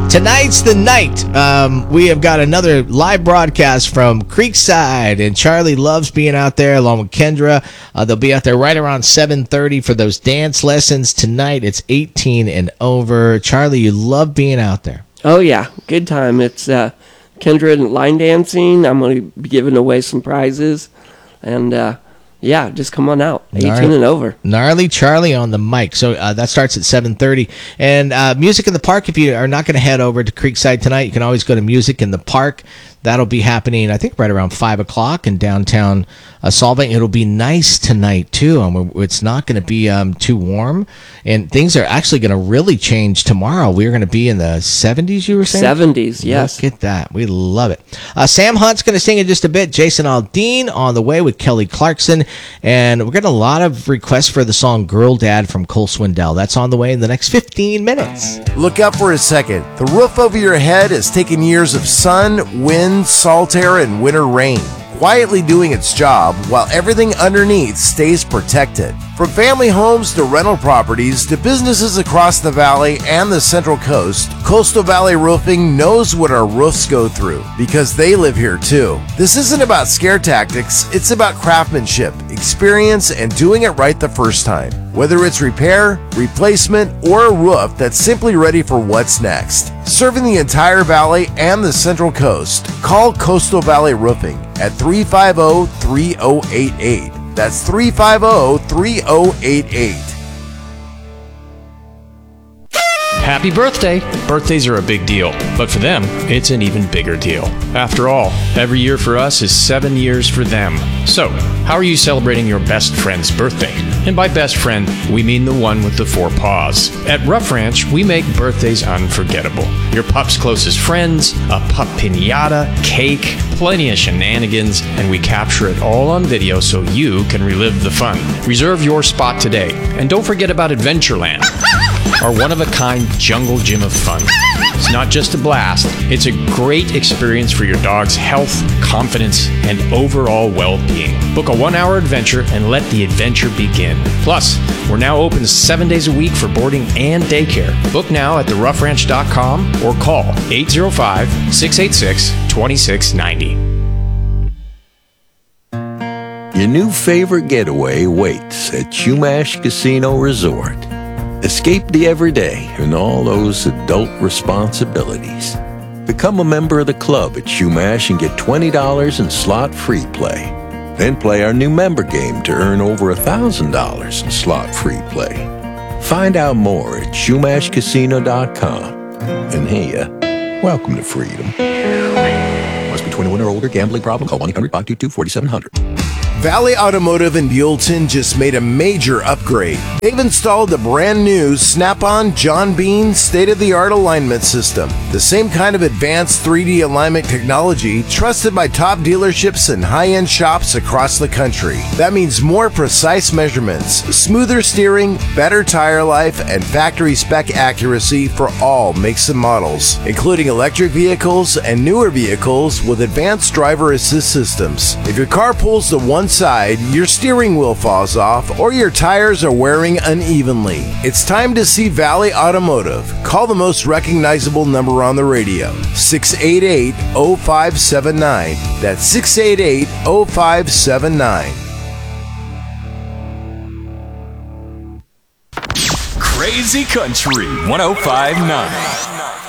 Tonight's the night. We have got another live broadcast from Creekside, and Charlie loves being out there along with Kendra. They'll be out there right around 7:30 for those dance lessons tonight. It's 18 and over. Charlie, you love being out there. Oh, yeah. Good time. It's Kendra and line dancing. I'm going to be giving away some prizes. And, yeah, just come on out. 18 and over. Gnarly Charlie on the mic. So that starts at 7:30. And Music in the Park, if you are not going to head over to Creekside tonight, you can always go to Music in the Park. That'll be happening, I think, right around 5 o'clock in downtown Solvang. It'll be nice tonight, too. It's not going to be too warm. And things are actually going to really change tomorrow. We're going to be in the 70s, you were saying? 70s, yes. Look at that. We love it. Sam Hunt's going to sing in just a bit. Jason Aldean on the way with Kelly Clarkson. And we're getting a lot of requests for the song Girl Dad from Cole Swindell. That's on the way in the next 15 minutes. Look up for a second. The roof over your head has taken years of sun, wind, salt air, and winter rain, quietly doing its job while everything underneath stays protected. From family homes to rental properties to businesses across the valley and the Central Coast, Coastal Valley Roofing knows what our roofs go through because they live here too. This isn't about scare tactics, it's about craftsmanship, experience, and doing it right the first time. Whether it's repair, replacement, or a roof that's simply ready for what's next. Serving the entire valley and the Central Coast, call Coastal Valley Roofing at 350-3088. That's 350-3088. Happy birthday! Birthdays are a big deal, but for them, it's an even bigger deal. After all, every year for us is 7 years for them. So, how are you celebrating your best friend's birthday? And by best friend, we mean the one with the 4 paws. At Rough Ranch, we make birthdays unforgettable. Your pup's closest friends, a pup piñata, cake, plenty of shenanigans, and we capture it all on video so you can relive the fun. Reserve your spot today, and don't forget about Adventureland, our one-of-a-kind jungle gym of fun. It's not just a blast, it's a great experience for your dog's health, confidence, and overall well-being. Book a 1-hour adventure and let the adventure begin. Plus, we're now open 7 days a week for boarding and daycare. Book now at theroughranch.com or call 805-686-2690. Your new favorite getaway waits at Chumash Casino Resort. Escape the everyday and all those adult responsibilities. Become a member of the club at Chumash and get $20 in slot-free play. Then play our new member game to earn over $1,000 in slot-free play. Find out more at ChumashCasino.com. And hey, welcome to freedom. Must be 21 or older. Gambling problem? Call 1-800-522-4700. Valley Automotive in Buellton just made a major upgrade. They've installed the brand new Snap-on John Bean state-of-the-art alignment system. The same kind of advanced 3D alignment technology trusted by top dealerships and high-end shops across the country. That means more precise measurements, smoother steering, better tire life, and factory spec accuracy for all makes and models, including electric vehicles and newer vehicles with advanced driver assist systems. If your car pulls to one side, your steering wheel falls off, or your tires are wearing unevenly, it's time to see Valley Automotive. Call the most recognizable number on the radio, 688-0579. That's 688-0579. Crazy Country 105.9.